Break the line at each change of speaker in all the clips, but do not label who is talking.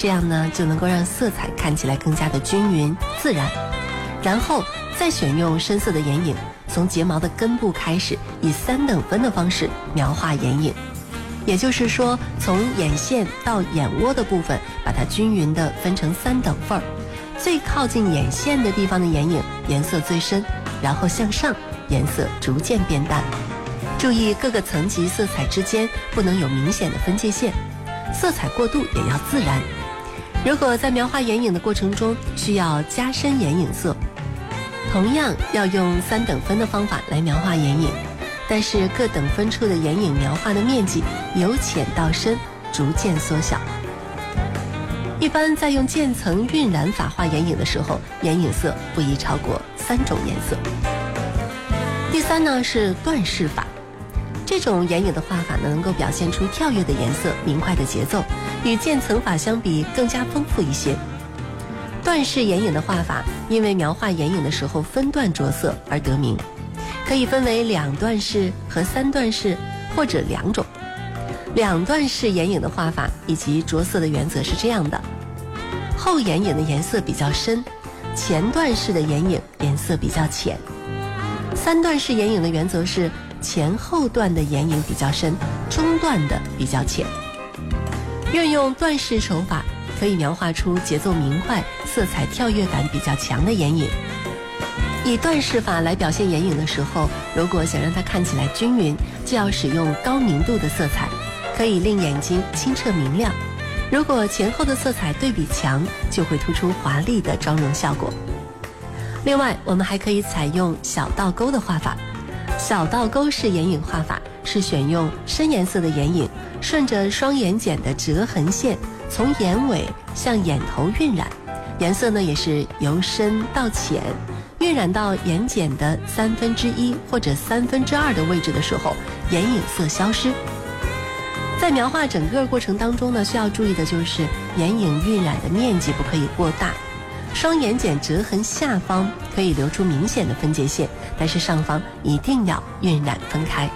这样呢就能够让色彩看起来更加的均匀自然。然后再选用深色的眼影，从睫毛的根部开始，以3等分的方式描画眼影。也就是说，从眼线到眼窝的部分，把它均匀地分成3等份儿。最靠近眼线的地方的眼影颜色最深，然后向上，颜色逐渐变淡。注意各个层级色彩之间不能有明显的分界线，色彩过渡也要自然。如果在描画眼影的过程中需要加深眼影色，同样要用3等分的方法来描画眼影，但是各等分处的眼影描画的面积由浅到深逐渐缩小。一般在用渐层晕染法画眼影的时候，眼影色不宜超过3种颜色。第3呢是段式法，这种眼影的画法呢能够表现出跳跃的颜色、明快的节奏，与渐层法相比更加丰富一些。段式眼影的画法因为描画眼影的时候分段着色而得名，可以分为2段式和3段式，或者2种。2段式眼影的画法以及着色的原则是这样的：后眼影的颜色比较深，前段式的眼影颜色比较浅。3段式眼影的原则是前后段的眼影比较深，中段的比较浅。运用段式手法可以描画出节奏明快、色彩跳跃感比较强的眼影。以段式法来表现眼影的时候，如果想让它看起来均匀，就要使用高明度的色彩，可以令眼睛清澈明亮。如果前后的色彩对比强，就会突出华丽的妆容效果。另外，我们还可以采用小倒钩的画法。小倒钩式眼影画法是选用深颜色的眼影，顺着双眼睑的折痕线，从眼尾向眼头晕染，颜色呢也是由深到浅，晕染到眼睑的1/3或者2/3的位置的时候，眼影色消失。在描画整个过程当中呢，需要注意的就是眼影晕染的面积不可以过大，双眼睑折痕下方可以留出明显的分界线，但是上方一定要晕染分开。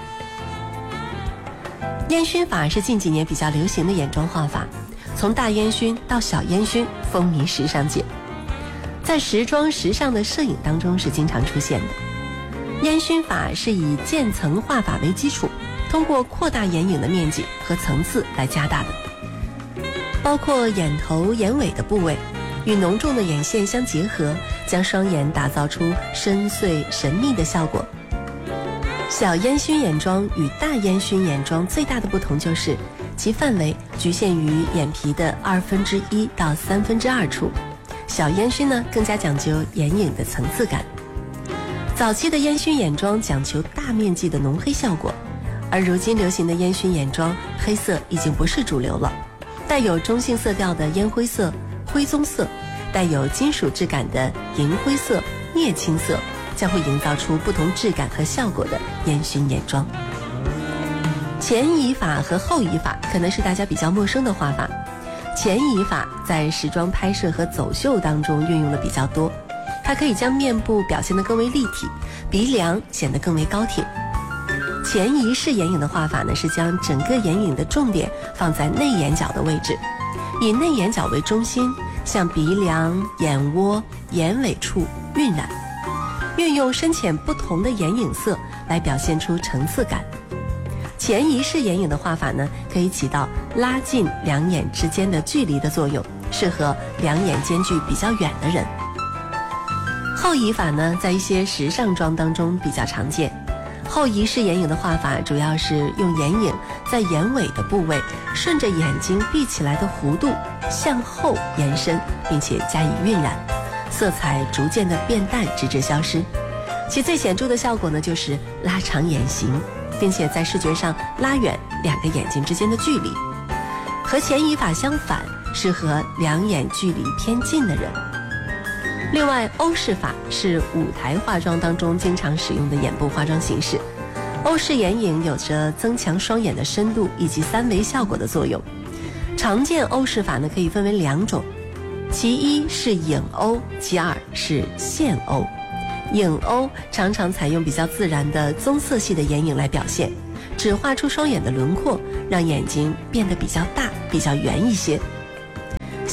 烟熏法是近几年比较流行的眼妆画法，从大烟熏到小烟熏风靡时尚界，在时装时尚的摄影当中是经常出现的。烟熏法是以渐层画法为基础，通过扩大眼影的面积和层次来加大的，包括眼头、眼尾的部位，与浓重的眼线相结合，将双眼打造出深邃神秘的效果。小烟熏眼妆与大烟熏眼妆最大的不同就是其范围局限于眼皮的1/2到2/3处，小烟熏呢更加讲究眼影的层次感。早期的烟熏眼妆讲求大面积的浓黑效果，而如今流行的烟熏眼妆黑色已经不是主流了，带有中性色调的烟灰色、灰棕色，带有金属质感的银灰色、镍青色，将会营造出不同质感和效果的烟熏眼妆。前移法和后移法可能是大家比较陌生的画法。前移法在时装拍摄和走秀当中运用的比较多，它可以将面部表现得更为立体，鼻梁显得更为高挺。前移式眼影的画法呢，是将整个眼影的重点放在内眼角的位置，以内眼角为中心，向鼻梁、眼窝、眼尾处晕染，运用深浅不同的眼影色来表现出层次感。前移式眼影的画法呢，可以起到拉近两眼之间的距离的作用，适合两眼间距比较远的人。后移法呢，在一些时尚妆当中比较常见。后移式眼影的画法主要是用眼影在眼尾的部位，顺着眼睛闭起来的弧度向后延伸，并且加以晕染，色彩逐渐的变淡，直至消失。其最显著的效果呢，就是拉长眼型，并且在视觉上拉远两个眼睛之间的距离。和前移法相反，适合两眼距离偏近的人。另外，欧式法是舞台化妆当中经常使用的眼部化妆形式。欧式眼影有着增强双眼的深度以及三维效果的作用。常见欧式法呢，可以分为两种，其一是影欧，其二是线欧。影欧常常采用比较自然的棕色系的眼影来表现，只画出双眼的轮廓，让眼睛变得比较大、比较圆一些。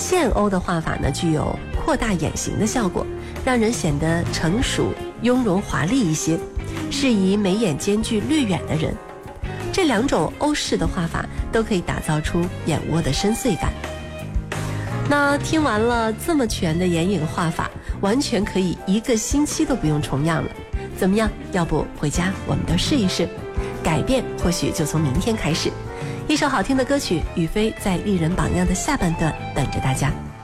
线欧的画法呢，具有扩大眼型的效果，让人显得成熟、雍容华丽一些，适宜眉眼间距略远的人。这两种欧式的画法都可以打造出眼窝的深邃感。那听完了这么全的眼影画法，完全可以1个星期都不用重样了。怎么样？要不回家我们都试一试，改变或许就从明天开始。一首好听的歌曲，雨飞在丽人榜样的下半段等着大家。